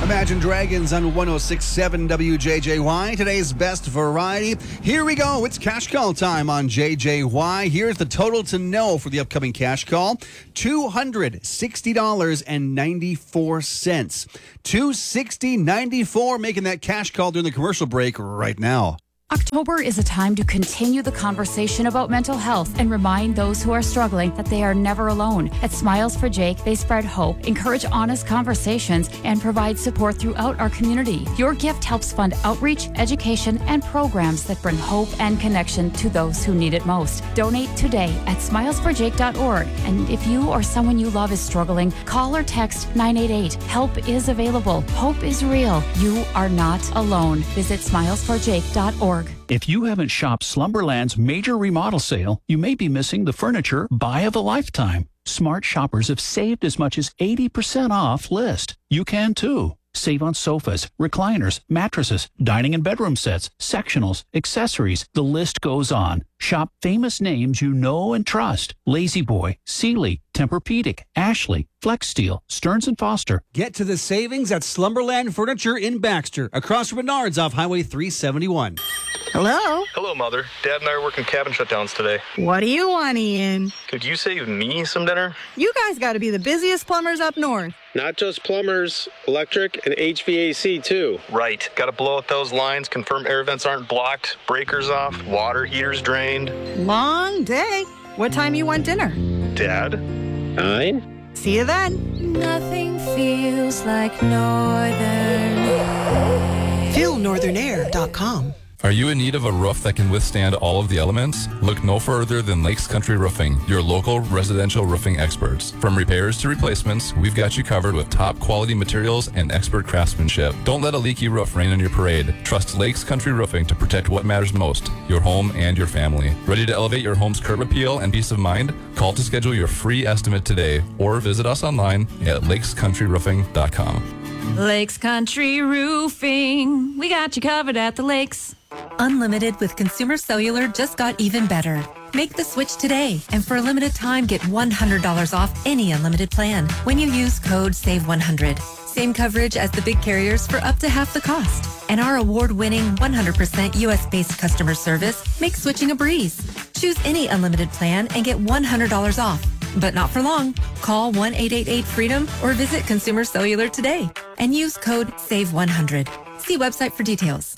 Imagine Dragons on 106.7 WJJY. Today's best variety. Here we go. It's cash call time on JJY. Here's the total to know for the upcoming cash call. $260.94. $260.94, making that cash call during the commercial break right now. October is a time to continue the conversation about mental health and remind those who are struggling that they are never alone. At Smiles for Jake, they spread hope, encourage honest conversations, and provide support throughout our community. Your gift helps fund outreach, education, and programs that bring hope and connection to those who need it most. Donate today at smilesforjake.org. And if you or someone you love is struggling, call or text 988. Help is available. Hope is real. You are not alone. Visit smilesforjake.org. If you haven't shopped Slumberland's major remodel sale, you may be missing the furniture buy of a lifetime. Smart shoppers have saved as much as 80% off list. You can too. Save on sofas, recliners, mattresses, dining and bedroom sets, sectionals, accessories. The list goes on. Shop famous names you know and trust. La-Z-Boy, Sealy, Tempur-Pedic, Ashley, Flex Steel, Stearns & Foster. Get to the savings at Slumberland Furniture in Baxter, across from Menards off Highway 371. Hello? Hello, Mother. Dad and I are working cabin shutdowns today. What do you want, Ian? Could you save me some dinner? You guys got to be the busiest plumbers up north. Not just plumbers, electric and HVAC too. Right. Got to blow out those lines, confirm air vents aren't blocked, breakers off, water heaters drained. Long day. What time you want dinner? Dad? 9? See you then. Nothing feels like Northern Air. FeelNorthernAir.com. Are you in need of a roof that can withstand all of the elements? Look no further than Lakes Country Roofing, your local residential roofing experts. From repairs to replacements, we've got you covered with top quality materials and expert craftsmanship. Don't let a leaky roof rain on your parade. Trust Lakes Country Roofing to protect what matters most, your home and your family. Ready to elevate your home's curb appeal and peace of mind? Call to schedule your free estimate today or visit us online at lakescountryroofing.com. Lakes Country Roofing. We got you covered at the lakes. Unlimited with Consumer Cellular just got even better. Make the switch today, and for a limited time, get $100 off any unlimited plan when you use code SAVE100. Same coverage as the big carriers for up to half the cost. And our award-winning 100% U.S.-based customer service makes switching a breeze. Choose any unlimited plan and get $100 off. But not for long. Call 1-888-FREEDOM or visit Consumer Cellular today and use code SAVE100. See website for details.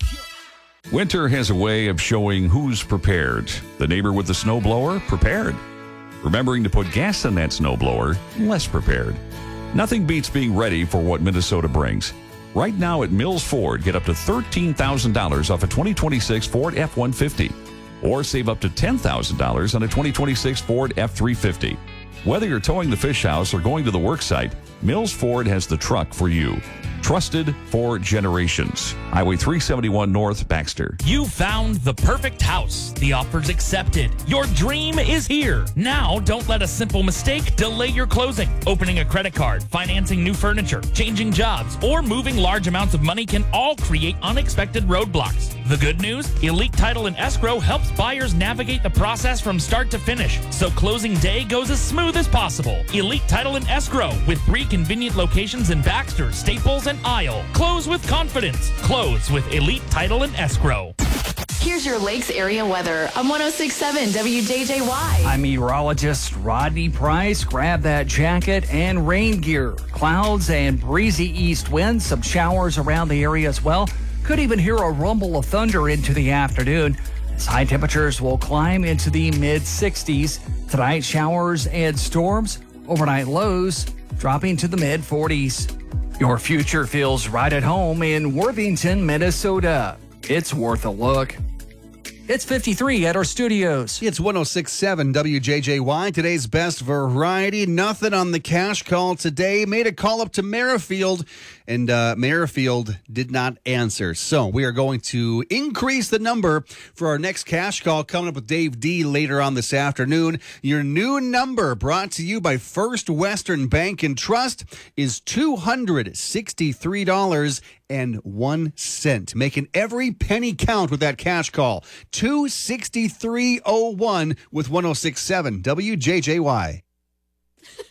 Winter has a way of showing who's prepared. The neighbor with the snowblower, prepared. Remembering to put gas in that snowblower, less prepared. Nothing beats being ready for what Minnesota brings. Right now at Mills Ford, get up to $13,000 off a 2026 Ford F-150. Or save up to $10,000 on a 2026 Ford F-350. Whether you're towing the fish house or going to the work site, Mills Ford has the truck for you. Trusted for generations. Highway 371 North, Baxter. You found the perfect house. The offer's accepted. Your dream is here. Now, don't let a simple mistake delay your closing. Opening a credit card, financing new furniture, changing jobs, or moving large amounts of money can all create unexpected roadblocks. The good news? Elite Title and Escrow helps buyers navigate the process from start to finish, so closing day goes as smooth as possible. Elite Title and Escrow, with 3 convenient locations in Baxter, Staples, and Isle. Close with confidence. Close with Elite Title and Escrow. Here's your Lakes area weather on 106.7 WJJY. I'm meteorologist Rodney Price. Grab that jacket and rain gear. Clouds and breezy east winds. Some showers around the area as well. Could even hear a rumble of thunder into the afternoon. As high temperatures will climb into the mid-60s. Tonight, showers and storms. Overnight lows dropping to the mid-40s. Your future feels right at home in Worthington, Minnesota. It's worth a look. It's 53 at our studios. It's 106.7 WJJY. Today's best variety. Nothing on the cash call today. Made a call up to Merrifield, and Merrifield did not answer. So we are going to increase the number for our next cash call coming up with Dave D later on this afternoon. Your new number, brought to you by First Western Bank and Trust, is $263.01. Making every penny count with that cash call. 263.01 with 106.7 WJJY.